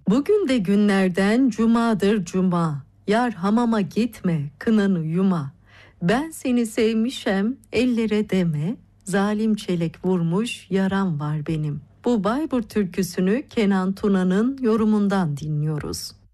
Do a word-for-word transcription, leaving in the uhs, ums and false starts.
Bugün de günlerden cumadır cuma. Yar hamama gitme, kınanı yuma. Ben seni sevmişem, ellere deme. Zalim çelek vurmuş, yaram var benim. Bu Bayburt türküsünü Kenan Tuna'nın yorumundan dinliyoruz.